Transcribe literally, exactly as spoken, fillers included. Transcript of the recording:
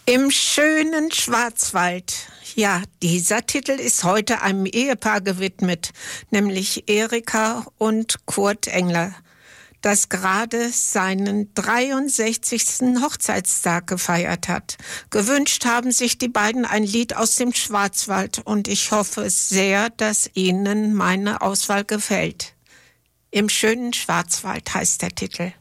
Im schönen Schwarzwald. Ja, dieser Titel ist heute einem Ehepaar gewidmet, nämlich Erika und Kurt Engler, das gerade seinen dreiundsechzigsten Hochzeitstag gefeiert hat. Gewünscht haben sich die beiden ein Lied aus dem Schwarzwald und ich hoffe sehr, dass Ihnen meine Auswahl gefällt. Im schönen Schwarzwald heißt der Titel.